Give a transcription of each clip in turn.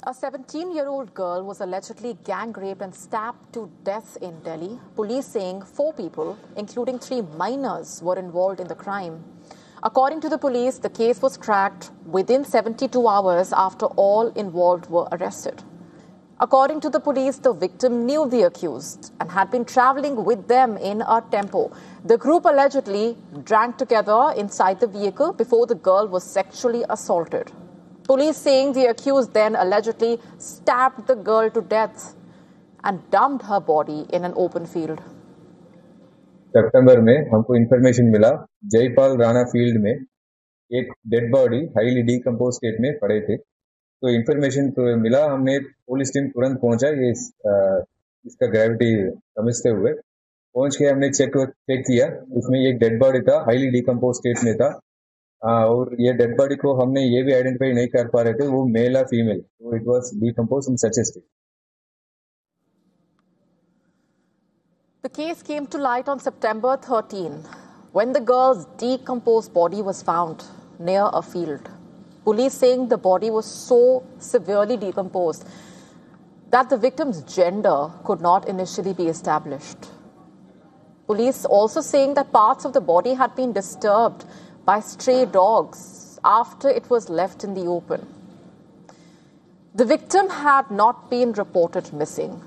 A 17-year-old girl was allegedly gang raped and stabbed to death in Delhi. Police saying 4 people, including 3 minors, were involved in the crime. According to the police, the case was cracked within 72 hours after all involved were arrested. According to the police, the victim knew the accused and had been traveling with them in a tempo. The group allegedly drank together inside the vehicle before the girl was sexually assaulted. Police saying the accused then allegedly stabbed the girl to death and dumped her body in an open field. सितंबर में हमको information मिला Jaipal Rana field में एक dead body highly decompose state में पड़े थे। तो information मिला, हमने पुलिस टीम तुरंत पहुंचा। ये इसका ग्रेविटी समझते हुए पहुंच के हमने चेक किया। उसमें एक डेड बॉडी था, हाईली डीकम्पोज स्टेट में था और ये डेड बॉडी को हमने ये भी आइडेंटिफाई नहीं कर पा रहे थे वो मेल या फीमेल। तो it was decompose in such A state. The case came to light on September 13 when the girl's decomposed body was found near a field. Police saying the body was so severely decomposed that the victim's gender could not initially be established. Police also saying that parts of the body had been disturbed by stray dogs after it was left in the open. The victim had not been reported missing.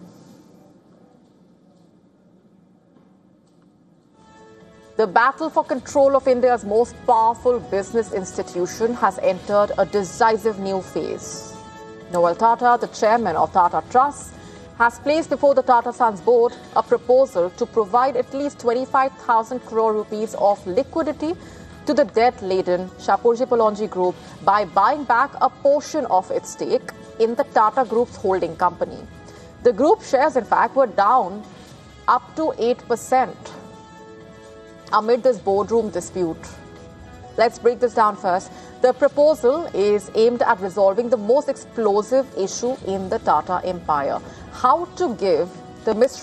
The battle for control of India's most powerful business institution has entered a decisive new phase. Noel Tata, the chairman of Tata Trust, has placed before the Tata Sons board a proposal to provide at least 25,000 crore rupees of liquidity to the debt-laden Shapoorji Pallonji Group by buying back a portion of its stake in the Tata Group's holding company. The group shares, in fact, were down up to 8% amid this boardroom dispute. Let's break this down first. The proposal is aimed at resolving the most explosive issue in the Tata empire: how to give the